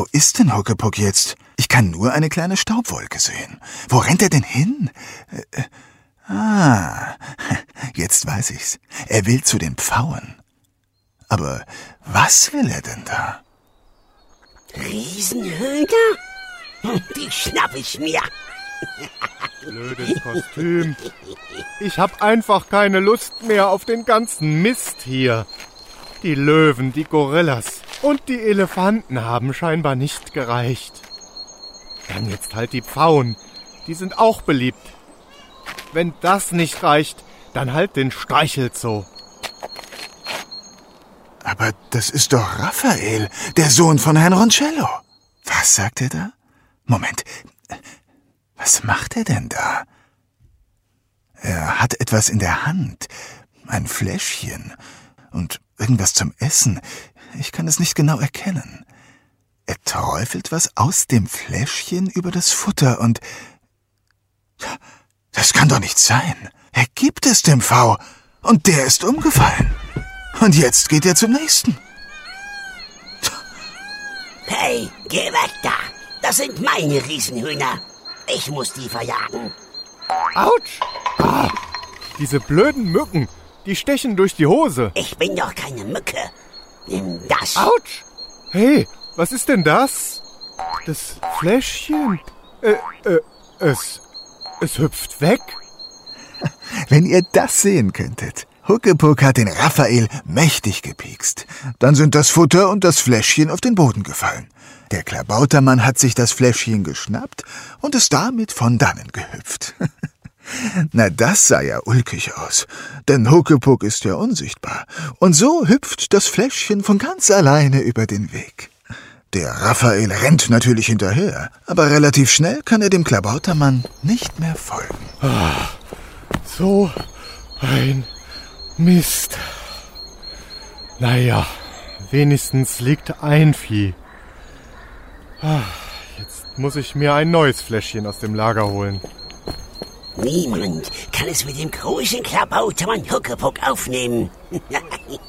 ist denn Huckepuck jetzt? Ich kann nur eine kleine Staubwolke sehen. Wo rennt er denn hin? Jetzt weiß ich's. Er will zu den Pfauen. Aber was will er denn da? Riesenhühner? Die schnapp ich mir. Blödes Kostüm. Ich hab einfach keine Lust mehr auf den ganzen Mist hier. Die Löwen, die Gorillas und die Elefanten haben scheinbar nicht gereicht. Dann jetzt halt die Pfauen. Die sind auch beliebt. Wenn das nicht reicht, dann halt den Streichelzoo. Aber das ist doch Raphael, der Sohn von Herrn Roncello. Was sagt er da? Moment, was macht er denn da? Er hat etwas in der Hand, ein Fläschchen und irgendwas zum Essen. Ich kann es nicht genau erkennen. Er träufelt was aus dem Fläschchen über das Futter und... Das kann doch nicht sein. Er gibt es dem V und der ist umgefallen. Und jetzt geht er zum nächsten. Hey, geh weg da. Das sind meine Riesenhühner. Ich muss die verjagen. Autsch! Diese blöden Mücken, die stechen durch die Hose. Ich bin doch keine Mücke. Nimm das. Autsch! Hey, was ist denn das? Das Fläschchen? Es hüpft weg. Wenn ihr das sehen könntet. Huckepuck hat den Raphael mächtig gepiekst. Dann sind das Futter und das Fläschchen auf den Boden gefallen. Der Klabautermann hat sich das Fläschchen geschnappt und ist damit von dannen gehüpft. Na, das sah ja ulkig aus, denn Huckepuck ist ja unsichtbar. Und so hüpft das Fläschchen von ganz alleine über den Weg. Der Raphael rennt natürlich hinterher, aber relativ schnell kann er dem Klabautermann nicht mehr folgen. So ein Mist. Naja, wenigstens liegt ein Vieh. Jetzt muss ich mir ein neues Fläschchen aus dem Lager holen. Niemand kann es mit dem großen Klabautermann Huckepuck aufnehmen.